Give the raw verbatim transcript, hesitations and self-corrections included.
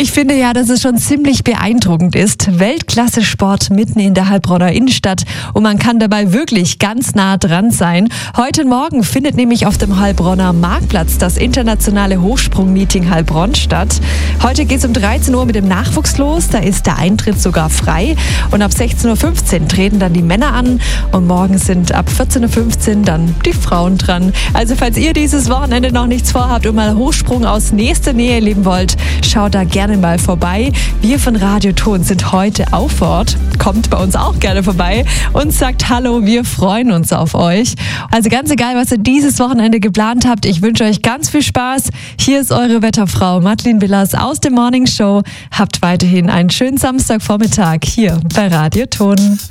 Ich finde ja, dass es schon ziemlich beeindruckend ist. Weltklasse-Sport mitten in der Heilbronner Innenstadt und man kann dabei wirklich ganz nah dran sein. Heute Morgen findet nämlich auf dem Heilbronner Marktplatz das internationale Hochsprung-Meeting Heilbronn statt. Heute geht es um dreizehn Uhr mit dem Nachwuchs los, da ist der Eintritt sogar frei und ab sechzehn Uhr fünfzehn treten dann die Männer an und morgen sind ab vierzehn Uhr fünfzehn dann die Frauen dran. Also falls ihr dieses Wochenende noch nichts vorhabt und mal Hochsprung aus nächster Nähe erleben wollt, schaut da gerne mal vorbei. Wir von Radio Ton sind heute auch vor Ort. Kommt bei uns auch gerne vorbei und sagt Hallo, wir freuen uns auf euch. Also ganz egal, was ihr dieses Wochenende geplant habt, ich wünsche euch ganz viel Spaß. Hier ist eure Wetterfrau Madeleine Billers aus der Morning Show. Habt weiterhin einen schönen Samstagvormittag hier bei Radio Ton.